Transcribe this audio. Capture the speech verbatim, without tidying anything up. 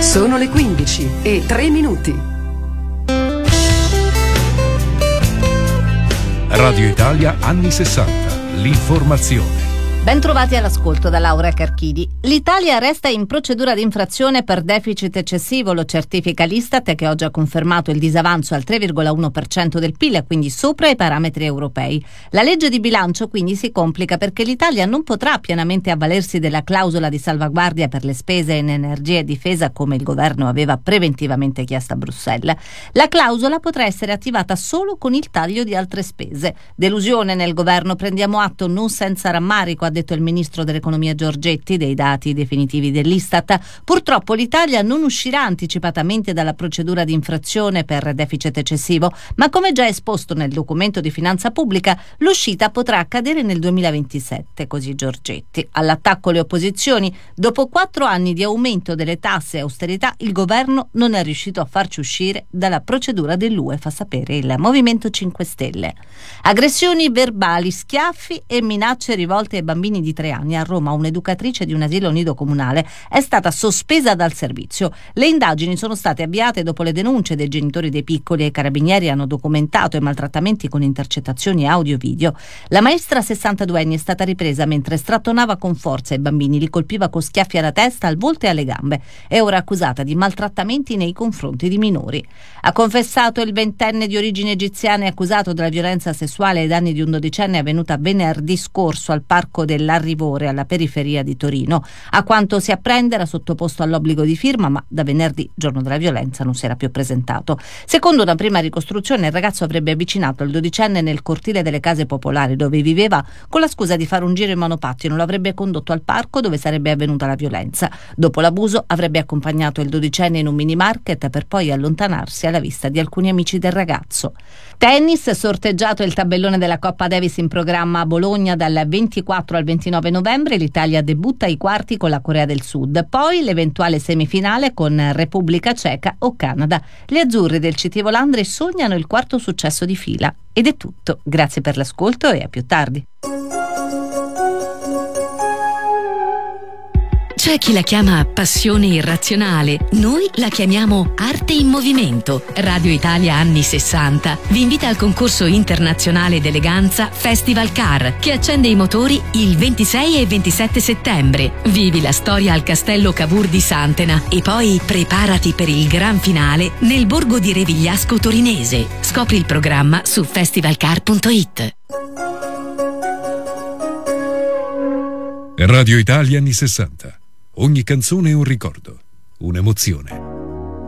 Sono le quindici e tre minuti. Radio Italia anni sessanta. L'informazione. Bentrovati all'ascolto da Laura Carchidi. L'Italia resta in procedura di infrazione per deficit eccessivo, lo certifica l'Istat, che oggi ha confermato il disavanzo al tre virgola uno per cento del P I L, quindi sopra i parametri europei. La legge di bilancio quindi si complica perché l'Italia non potrà pienamente avvalersi della clausola di salvaguardia per le spese in energia e difesa come il governo aveva preventivamente chiesto a Bruxelles. La clausola potrà essere attivata solo con il taglio di altre spese. Delusione nel governo, prendiamo atto non senza rammarico, ha detto il ministro dell'economia Giorgetti, dei dati definitivi dell'Istat. Purtroppo l'Italia non uscirà anticipatamente dalla procedura di infrazione per deficit eccessivo, ma come già esposto nel documento di finanza pubblica, l'uscita potrà accadere nel duemilaventisette, così Giorgetti. All'attacco le opposizioni, dopo quattro anni di aumento delle tasse e austerità, il governo non è riuscito a farci uscire dalla procedura dell'U E, fa sapere il Movimento cinque Stelle. Aggressioni verbali, schiaffi e minacce rivolte ai bambini di tre anni. A Roma un'educatrice di un asilo nido comunale è stata sospesa dal servizio. Le indagini sono state avviate dopo le denunce dei genitori dei piccoli e i carabinieri hanno documentato i maltrattamenti con intercettazioni audio e video. La maestra sessantaduenne è stata ripresa mentre strattonava con forza i bambini, li colpiva con schiaffi alla testa, al volto e alle gambe. È ora accusata di maltrattamenti nei confronti di minori. Ha confessato il ventenne di origine egiziana e accusato della violenza sessuale ai danni di un dodicenne avvenuta venerdì scorso al parco dell'Arrivore, alla periferia di Torino. A quanto si apprende era sottoposto all'obbligo di firma, ma da venerdì, giorno della violenza, non si era più presentato. Secondo una prima ricostruzione, il ragazzo avrebbe avvicinato il dodicenne nel cortile delle case popolari dove viveva con la scusa di fare un giro in monopattino. Lo avrebbe condotto al parco dove sarebbe avvenuta la violenza. Dopo l'abuso avrebbe accompagnato il dodicenne in un mini market per poi allontanarsi alla vista di alcuni amici del ragazzo. Tennis, sorteggiato il tabellone della Coppa Davis in programma a Bologna dal ventiquattro al ventinove novembre. L'Italia debutta ai quarti con la Corea del Sud, poi l'eventuale semifinale con Repubblica Ceca o Canada. Gli azzurri del C T Volandri sognano il quarto successo di fila. Ed è tutto, grazie per l'ascolto e a più tardi. C'è chi la chiama passione irrazionale, noi la chiamiamo arte in movimento. Radio Italia anni sessanta vi invita al concorso internazionale d'eleganza Festival Car, che accende i motori il ventisei e ventisette settembre. Vivi la storia al castello Cavour di Santena e poi preparati per il gran finale nel borgo di Revigliasco torinese. Scopri il programma su festivalcar punto it. Radio Italia anni sessanta. Ogni canzone è un ricordo, un'emozione.